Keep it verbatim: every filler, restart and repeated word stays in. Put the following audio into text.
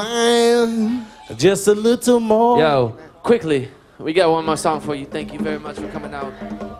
Just a little more. Yo, quickly, we got one more song for you. Thank you very much for coming out.